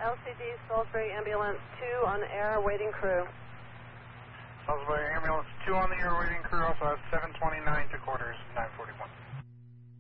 LCD Salisbury Ambulance 2 on the air, waiting crew. Salisbury Ambulance 2 on the air, waiting crew, also at 729